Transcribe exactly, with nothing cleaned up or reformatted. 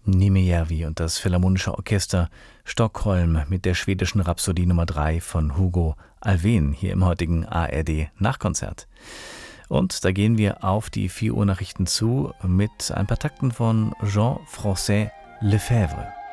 Nimijärvi und das Philharmonische Orchester Stockholm mit der schwedischen Rhapsodie Nummer drei von Hugo Alfvén hier im heutigen A R D Nachkonzert. Und da gehen wir auf die vier Uhr Nachrichten zu mit ein paar Takten von Jean-François Lefebvre.